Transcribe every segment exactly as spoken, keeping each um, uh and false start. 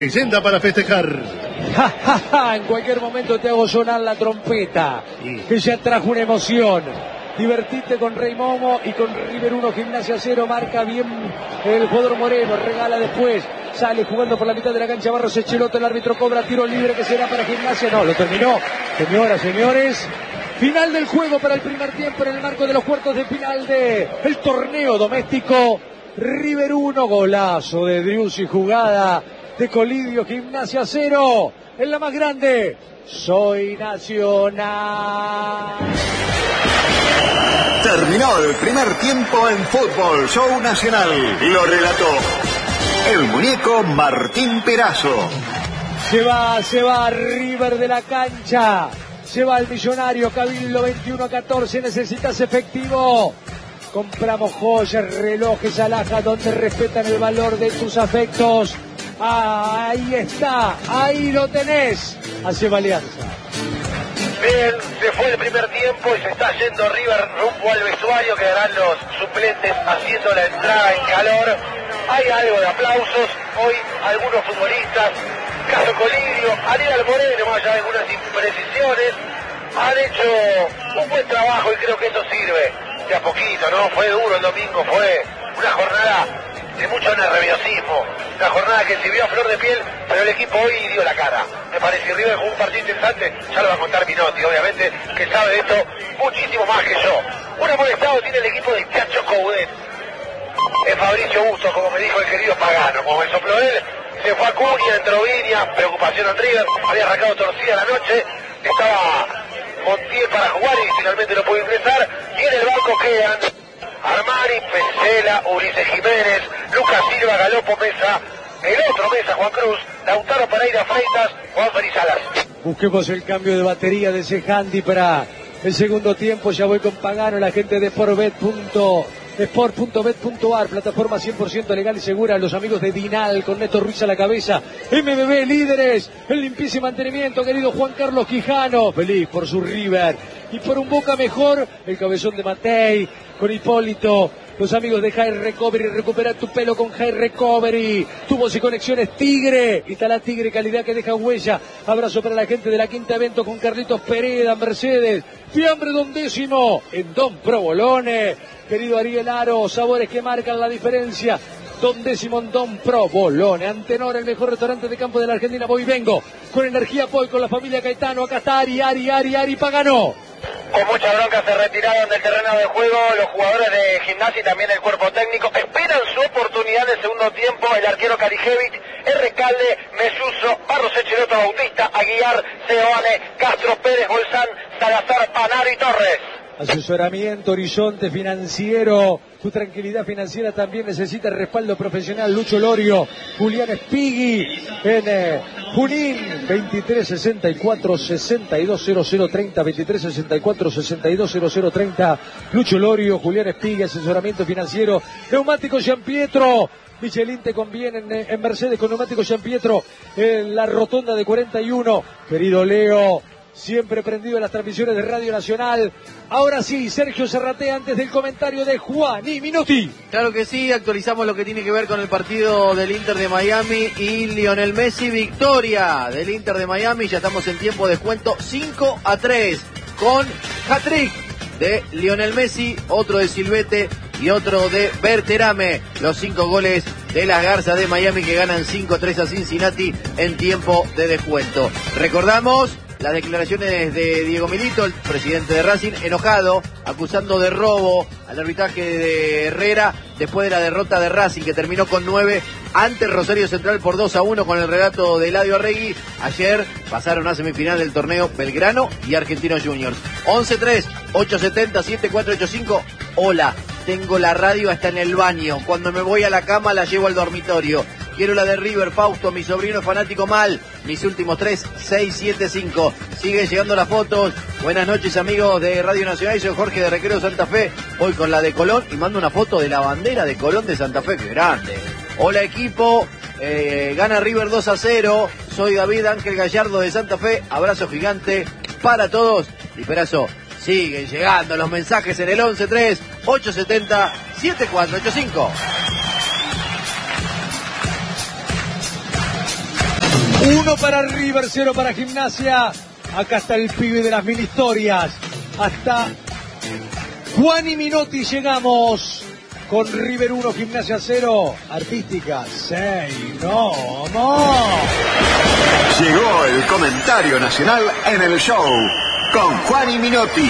Leyenda para festejar. Ja, ja, ja. En cualquier momento te hago sonar la trompeta, que ya trajo una emoción. Divertite con Rey Momo y con River uno, Gimnasia cero. Marca bien el jugador Moreno, regala después. Sale jugando por la mitad de la cancha Barros Echeloto. El árbitro cobra tiro libre que será para Gimnasia. No, lo terminó. Señoras, señores. Final del juego para el primer tiempo en el marco de los cuartos de final de el torneo doméstico. River uno, golazo de Driussi, jugada de Colidio. Gimnasia cero. En la más grande, Soy Nacional. Terminó el primer tiempo en Fútbol Show Nacional. Lo relató el muñeco Martín Perazo. Se va, se va River de la cancha. Se va el Millonario. Cabildo veintiuno a catorce. Necesitas efectivo. Compramos joyas, relojes, alhajas, donde respetan el valor de tus afectos. Ah, ahí está, ahí lo tenés. Hace Alianza. Bien, se fue el primer tiempo y se está yendo River rumbo al vestuario. Quedarán los suplentes haciendo la entrada en calor. Hay algo de aplausos. Hoy algunos futbolistas, caso Colidio, Aníbal Moreno, más allá de algunas imprecisiones, han hecho un buen trabajo y creo que eso sirve de a poquito, ¿no? Fue duro el domingo, fue una jornada de mucho nerviosismo, una jornada que se vio a flor de piel, pero el equipo hoy dio la cara. Me parece que River jugó un partido interesante, ya lo va a contar Minotti, obviamente, que sabe de esto muchísimo más que yo. Un amonestado tiene el equipo de Chacho Coudet. Es Fabricio Busto, como me dijo el querido Pagano, como me sopló él, se fue a Cunha, entró Viña, preocupación en River, había arrancado torcida la noche, estaba Montiel para jugar y finalmente no pudo ingresar, y en el banco quedan Armani, Pesela, Ulises Jiménez, Lucas Silva, Galopo Mesa, el otro Mesa, Juan Cruz, Lautaro Pereira Freitas, Juan Felizalas. Busquemos el cambio de batería de ese handy para el segundo tiempo. Ya voy con Pagano, la gente de Sportbet. sport punto bet punto ar, plataforma cien por ciento legal y segura. Los amigos de Dinal con Néstor Ruiz a la cabeza. M B B líderes en limpieza y mantenimiento, querido Juan Carlos Quijano, feliz por su River y por un Boca mejor, el cabezón de Matei con Hipólito. Los amigos de High Recovery, recupera tu pelo con High Recovery. Tubos y conexiones Tigre. Instala Tigre, calidad que deja huella. Abrazo para la gente de la Quinta Evento con Carlitos Pereda, Mercedes. Fiambre Don Décimo en Don Provolone. Querido Ariel Aro, sabores que marcan la diferencia. Don Décimo en Don Provolone. Antenor, el mejor restaurante de campo de la Argentina. Voy y vengo con energía Poi, con la familia Caetano. Acá está Ari, Ari, Ari, Ari Pagano. Con mucha bronca se retiraron del terreno de juego los jugadores de Gimnasia y también el cuerpo técnico. Esperan su oportunidad en el segundo tiempo. El arquero Karijevic, el Recalde, Mesuso, Barros Echeloto, Bautista, Aguilar, Seoane, Castro, Pérez, Bolsán, Salazar, Panaro y Torres. Asesoramiento, horizonte financiero. Tu tranquilidad financiera también necesita el respaldo profesional. Lucho Lorio, Julián Espigui en eh, Junín, veintitrés sesenta y cuatro, sesenta y dos cero cero treinta, veintitrés sesenta y cuatro, sesenta y dos cero cero treinta. Lucho Lorio, Julián Espigui, asesoramiento financiero. Neumático Gian Pietro. Michelin te conviene en, en Mercedes con neumático Gian Pietro en la rotonda de cuarenta y uno. Querido Leo, siempre prendido en las transmisiones de Radio Nacional. Ahora sí, Sergio Serratea, antes del comentario de Juan y Minotti. Claro que sí, actualizamos lo que tiene que ver con el partido del Inter de Miami y Lionel Messi. Victoria del Inter de Miami, ya estamos en tiempo de descuento cinco a tres con hat-trick de Lionel Messi, otro de Silvete y otro de Berterame. Los cinco goles de las Garzas de Miami que ganan cinco a tres a Cincinnati en tiempo de descuento. Recordamos las declaraciones de Diego Milito, el presidente de Racing, enojado, acusando de robo al arbitraje de Herrera después de la derrota de Racing, que terminó con nueve ante Rosario Central por dos a uno con el relato de Eladio Arregui. Ayer pasaron a semifinal del torneo Belgrano y Argentinos Juniors. once tres, ocho siete cero, siete cuatro ocho cinco. Hola, tengo la radio hasta en el baño. Cuando me voy a la cama la llevo al dormitorio. Quiero la de River, Fausto, mi sobrino fanático mal. Mis últimos tres, seis, siete, cinco. Siguen llegando las fotos. Buenas noches, amigos de Radio Nacional. Soy Jorge de Recreo Santa Fe. Voy con la de Colón y mando una foto de la bandera de Colón de Santa Fe. ¡Qué grande! Hola, equipo. Eh, gana River dos a cero. Soy David Ángel Gallardo de Santa Fe. Abrazo gigante para todos. Y Perazo, siguen llegando los mensajes en el once tres, ocho siete cero, siete cuatro ocho cinco. Uno para River, cero para Gimnasia. Acá está el pibe de las mil historias. Hasta Juan y Minotti llegamos con River uno, Gimnasia cero. Artística seis. No, no. Llegó el comentario nacional en el show con Juan y Minotti.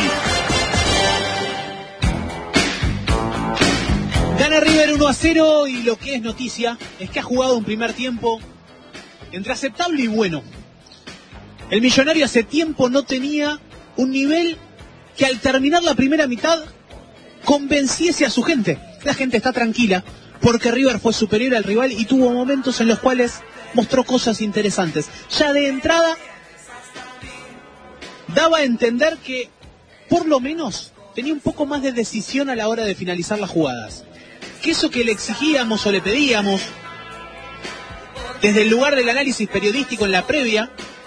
Gana River uno a cero y lo que es noticia es que ha jugado un primer tiempo entre aceptable y bueno. El Millonario hace tiempo no tenía un nivel que al terminar la primera mitad convenciese a su gente. La gente está tranquila porque River fue superior al rival y tuvo momentos en los cuales mostró cosas interesantes. Ya de entrada daba a entender que por lo menos tenía un poco más de decisión a la hora de finalizar las jugadas. Que eso que le exigíamos o le pedíamos desde el lugar del análisis periodístico en la previa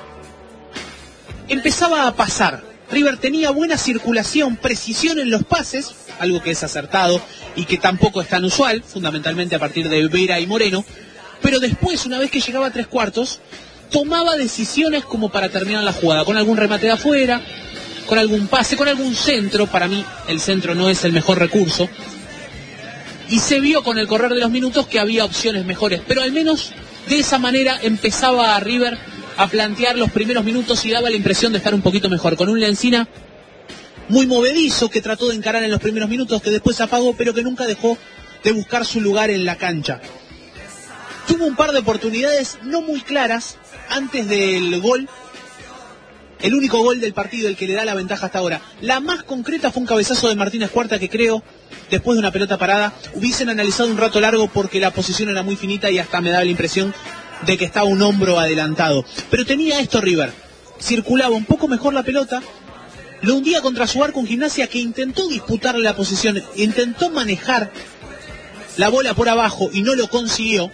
empezaba a pasar. River tenía buena circulación, precisión en los pases, algo que es acertado y que tampoco es tan usual, fundamentalmente a partir de Vera y Moreno, pero después, una vez que llegaba a tres cuartos, tomaba decisiones como para terminar la jugada, con algún remate de afuera, con algún pase, con algún centro. Para mí el centro no es el mejor recurso, y se vio con el correr de los minutos que había opciones mejores, pero al menos de esa manera empezaba a River a plantear los primeros minutos y daba la impresión de estar un poquito mejor, con un Lencina muy movedizo que trató de encarar en los primeros minutos, que después se apagó, pero que nunca dejó de buscar su lugar en la cancha. Tuvo un par de oportunidades no muy claras antes del gol, el único gol del partido, el que le da la ventaja hasta ahora. La más concreta fue un cabezazo de Martínez Cuarta que creo, después de una pelota parada, hubiesen analizado un rato largo porque la posición era muy finita y hasta me daba la impresión de que estaba un hombro adelantado. Pero tenía esto River, circulaba un poco mejor la pelota, lo hundía contra su arco en Gimnasia, que intentó disputarle la posición, intentó manejar la bola por abajo y no lo consiguió,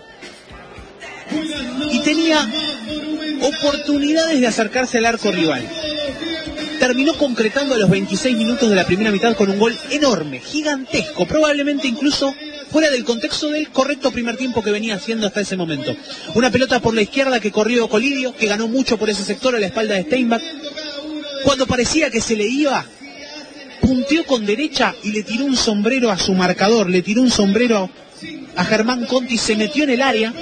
y tenía oportunidades de acercarse al arco rival. Terminó concretando a los veintiséis minutos de la primera mitad con un gol enorme, gigantesco, probablemente incluso fuera del contexto del correcto primer tiempo que venía haciendo hasta ese momento. Una pelota por la izquierda que corrió Colidio, que ganó mucho por ese sector a la espalda de Steinbach. Cuando parecía que se le iba, punteó con derecha y le tiró un sombrero a su marcador, le tiró un sombrero a Germán Conti, se metió en el área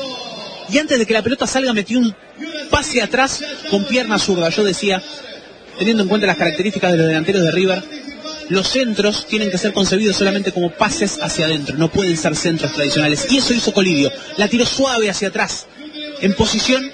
y antes de que la pelota salga metió un pase atrás con pierna zurda. Yo decía, teniendo en cuenta las características de los delanteros de River, los centros tienen que ser concebidos solamente como pases hacia adentro, no pueden ser centros tradicionales, y eso hizo Colidio. La tiró suave hacia atrás, en posición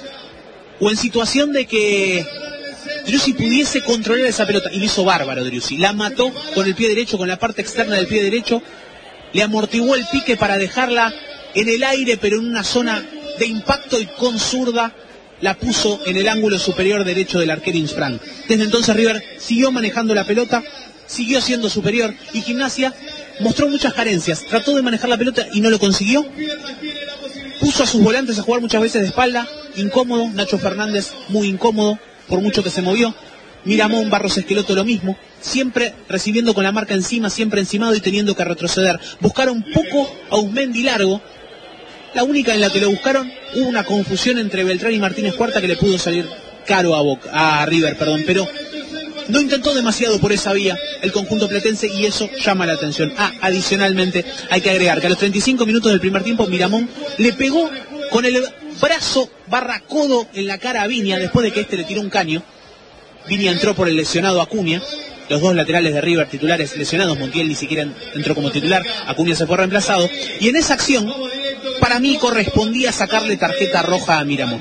o en situación de que Driussi pudiese controlar esa pelota, y lo hizo bárbaro Driussi. La mató con el pie derecho, con la parte externa del pie derecho, le amortiguó el pique para dejarla en el aire, pero en una zona de impacto, y con zurda la puso en el ángulo superior derecho del arquero Insprang. Desde entonces River siguió manejando la pelota, siguió siendo superior, y Gimnasia mostró muchas carencias. Trató de manejar la pelota y no lo consiguió. Puso a sus volantes a jugar muchas veces de espalda, incómodo. Nacho Fernández muy incómodo, por mucho que se movió. Miramón, Barros Esqueloto lo mismo, siempre recibiendo con la marca encima, siempre encimado y teniendo que retroceder. Buscaron poco a Uzmendi largo, la única en la que lo buscaron. Hubo una confusión entre Beltrán y Martínez Cuarta que le pudo salir caro a, Boca, a River, perdón, pero no intentó demasiado por esa vía el conjunto platense, y eso llama la atención. Ah, adicionalmente hay que agregar que a los treinta y cinco minutos del primer tiempo Miramón le pegó con el brazo barra codo en la cara a Viña después de que este le tiró un caño. Viña entró por el lesionado Acuña, los dos laterales de River titulares lesionados. Montiel ni siquiera entró como titular, Acuña se fue reemplazado, y en esa acción para mí correspondía sacarle tarjeta roja a Miramón.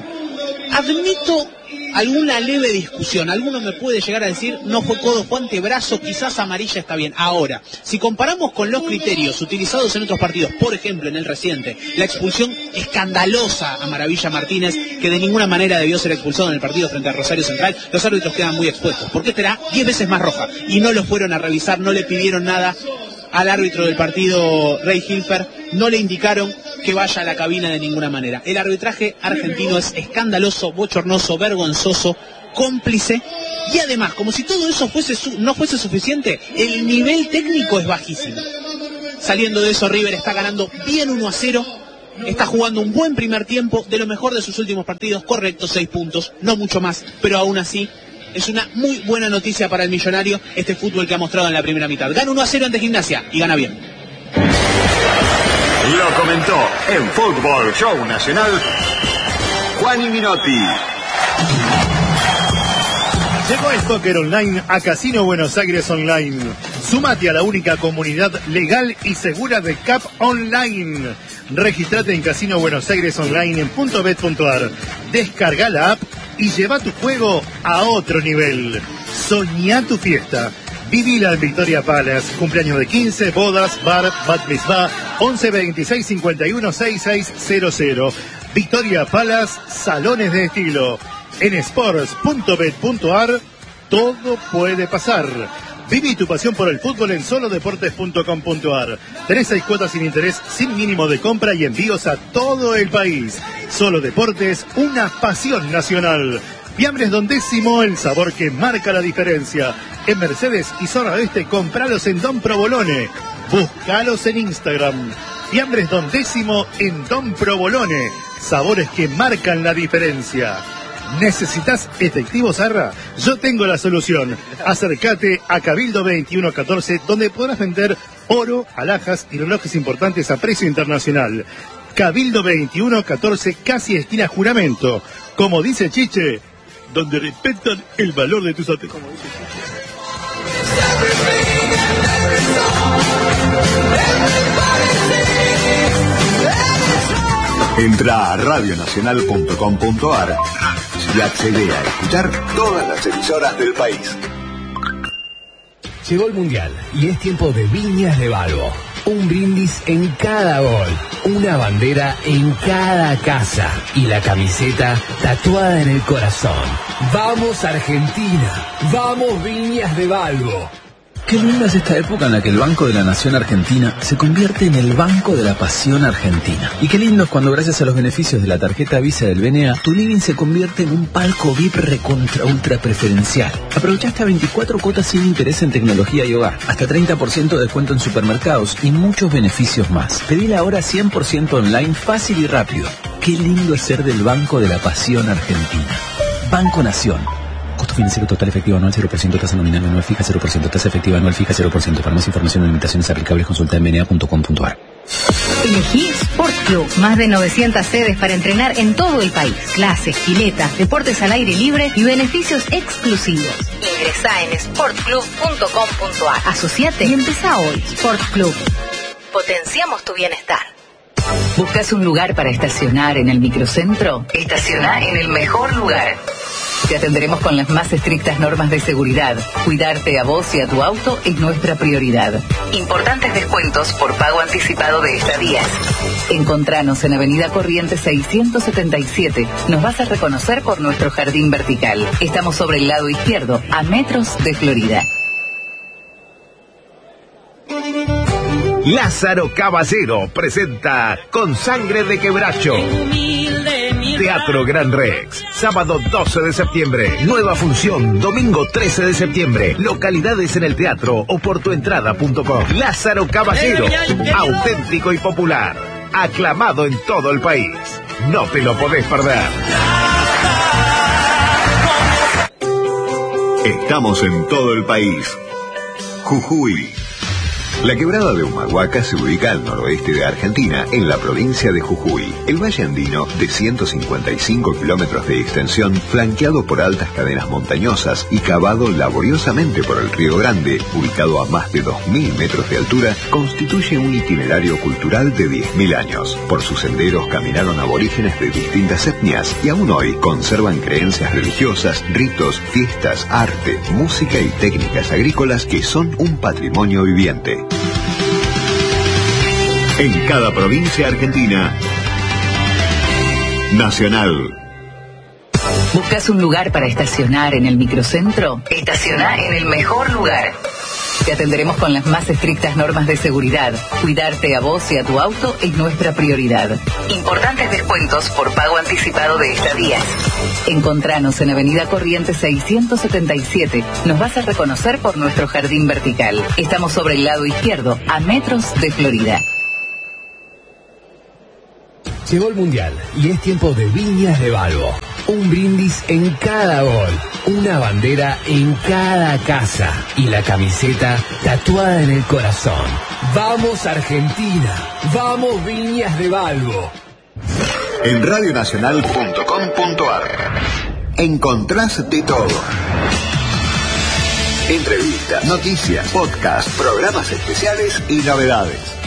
Admito alguna leve discusión, alguno me puede llegar a decir no fue codo, fue antebrazo, quizás amarilla está bien. Ahora, si comparamos con los criterios utilizados en otros partidos, por ejemplo en el reciente, la expulsión escandalosa a Maravilla Martínez, que de ninguna manera debió ser expulsado en el partido frente a Rosario Central, los árbitros quedan muy expuestos, porque esta era diez veces más roja, y no lo fueron a revisar, no le pidieron nada al árbitro del partido, Rey Hilfer, no le indicaron que vaya a la cabina de ninguna manera. El arbitraje argentino es escandaloso, bochornoso, vergonzoso, cómplice, y además, como si todo eso fuese su, no fuese suficiente, el nivel técnico es bajísimo. Saliendo de eso, River está ganando bien uno a cero, está jugando un buen primer tiempo, de lo mejor de sus últimos partidos, correcto, seis puntos, no mucho más, pero aún así es una muy buena noticia para el Millonario este fútbol que ha mostrado en la primera mitad. Gana uno a cero ante Gimnasia y gana bien. Lo comentó en Fútbol Show Nacional Juan Minotti. Llegó el póker online a Casino Buenos Aires Online. Súmate a la única comunidad legal y segura de C A P Online. Registrate en Casino Buenos Aires Online en punto bet punto ar. Descarga la app y lleva tu juego a otro nivel. Soñá tu fiesta. Vivila en Victoria Palace. Cumpleaños de quince, bodas, bar, bat mitzvah, once veintiséis cincuenta y uno sesenta y seis cero cero. Victoria Palace, salones de estilo. En sports punto bet punto ar todo puede pasar. Viví tu pasión por el fútbol en solo deportes punto com punto ar. Tenés seis cuotas sin interés, sin mínimo de compra y envíos a todo el país. Solo Deportes, una pasión nacional. Fiambres Don Décimo, el sabor que marca la diferencia. En Mercedes y Zona Oeste, compralos en Don Provolone. Búscalos en Instagram. Fiambres Don Décimo en Don Provolone. Sabores que marcan la diferencia. ¿Necesitas efectivo, Zarra? Yo tengo la solución. Acércate a Cabildo veintiuno catorce, donde podrás vender oro, alhajas y relojes importantes a precio internacional. Cabildo veintiuno catorce, casi esquina Juramento. Como dice Chiche, donde respetan el valor de tus ateos. Entra a radio nacional punto com punto ar y accede a escuchar todas las emisoras del país. Llegó el Mundial y es tiempo de Viñas de Balbo. Un brindis en cada gol, una bandera en cada casa y la camiseta tatuada en el corazón. ¡Vamos Argentina! ¡Vamos Viñas de Balbo! Qué linda es esta época en la que el Banco de la Nación Argentina se convierte en el Banco de la Pasión Argentina. Y qué lindo es cuando, gracias a los beneficios de la tarjeta Visa del B N A, tu living se convierte en un palco V I P recontra ultra preferencial. Aprovecha hasta veinticuatro cuotas sin interés en tecnología y hogar, hasta treinta por ciento de descuento en supermercados y muchos beneficios más. Pedila ahora cien por ciento online, fácil y rápido. Qué lindo es ser del Banco de la Pasión Argentina. Banco Nación. Costo financiero total efectivo anual cero por ciento, tasa nominal anual fija cero por ciento, tasa efectiva anual fija cero por ciento. Para más información o limitaciones aplicables, consulta en b n a punto com punto ar. Elegí Sport Club. Más de novecientas sedes para entrenar en todo el país. Clases, piletas, deportes al aire libre y beneficios exclusivos. Ingresá en sport club punto com punto ar. Asociate y empezá hoy. Sport Club. Potenciamos tu bienestar. ¿Buscas un lugar para estacionar en el microcentro? Estaciona en el mejor lugar. Te atenderemos con las más estrictas normas de seguridad. Cuidarte a vos y a tu auto es nuestra prioridad. Importantes descuentos por pago anticipado de estadías. Encontranos en Avenida Corrientes seiscientos setenta y siete. Nos vas a reconocer por nuestro jardín vertical. Estamos sobre el lado izquierdo, a metros de Florida. Lázaro Caballero presenta Con Sangre de Quebracho. Teatro Gran Rex, sábado doce de septiembre. Nueva función, domingo trece de septiembre. Localidades en el teatro o por tuentrada punto com. Lázaro Caballero, auténtico y popular. Aclamado en todo el país. No te lo podés perder. Estamos en todo el país. Jujuy. La quebrada de Humahuaca se ubica al noroeste de Argentina, en la provincia de Jujuy. El valle andino, de ciento cincuenta y cinco kilómetros de extensión, flanqueado por altas cadenas montañosas y cavado laboriosamente por el Río Grande, ubicado a más de dos mil metros de altura, constituye un itinerario cultural de diez mil años. Por sus senderos caminaron aborígenes de distintas etnias y aún hoy conservan creencias religiosas, ritos, fiestas, arte, música y técnicas agrícolas que son un patrimonio viviente. En cada provincia argentina, Nacional. ¿Buscas un lugar para estacionar en el microcentro? Estaciona en el mejor lugar. Te atenderemos con las más estrictas normas de seguridad. Cuidarte a vos y a tu auto es nuestra prioridad. Importantes descuentos por pago anticipado de estadías. Encontranos en Avenida Corrientes seiscientos setenta y siete. Nos vas a reconocer por nuestro jardín vertical. Estamos sobre el lado izquierdo, a metros de Florida. Llegó el Mundial y es tiempo de Viñas de Balbo. Un brindis en cada gol, una bandera en cada casa y la camiseta tatuada en el corazón. ¡Vamos Argentina! ¡Vamos Viñas de Balbo! En radio nacional punto com punto a r encontrás de todo. Entrevistas, noticias, podcast, programas especiales y novedades.